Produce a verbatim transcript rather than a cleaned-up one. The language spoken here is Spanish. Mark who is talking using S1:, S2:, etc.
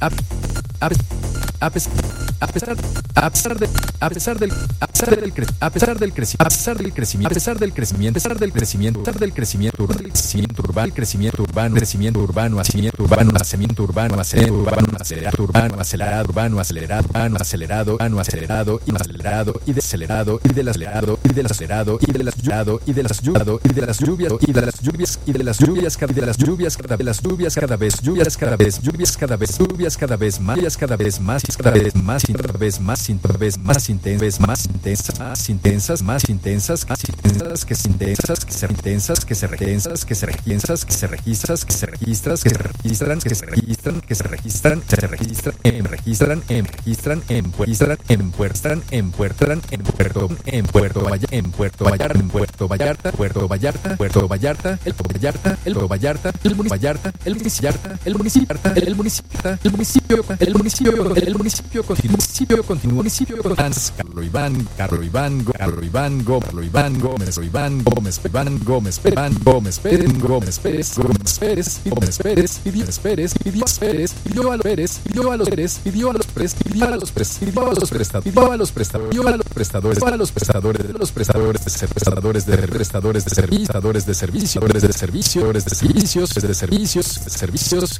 S1: a, a, a pesar a pesar a pesar de a pesar del a pesar del cre, a pesar del crecimiento a pesar del crecimiento a pesar del crecimiento a pesar del crecimiento a pesar del crecimiento urbano crecimiento urbano crecimiento urbano crecimiento urbano crecimiento urbano nacimiento urbano acelerado urbano acelerado urbano acelerado urbano acelerado urbano acelerado urbano acelerado y acelerado y desacelerado y del acelerado y del acelerado y del acelerado y del ayudado y de las lluvias y de las lluvias y de las lluvias cada de las lluvias cada vez las lluvias cada vez lluvias cada vez lluvias cada vez lluvias cada vez más cada vez más cada vez más cada vez más cada vez más intensas más intensas más intensas más intensas más intensas que se intensas que se intensas que se registras que se registras que se registras que se registras que se registran que se registran que se registran se registran en registran en registran en registran en puertan en puertan en puerto en puerto Vallarta en puerto Vallarta en puerto Vallarta puerto Vallarta puerto Vallarta el Vallarta el Vallarta el municipio Vallarta el municipio el municipio el municipio el municipio el municipio el municipio continúa municipio continúa municipio Carlos Iván Carlos Iván Carlos Iván Carlos Iván Gómez Iván Gómez Iván Gómez Iván Gómez Pérez Gómez Pérez Gómez Pérez Gómez Pérez pidió Pérez pidió Pérez pidió a los Pérez pidió a los Pérez pidió a los Pérez pidió a los Pérez pidió a los prestadores pidió a los prestadores pidió a los prestadores a los prestadores de los prestadores de prestadores de prestadores de servicios prestadores de servicios de servicios de servicios de servicios de servicios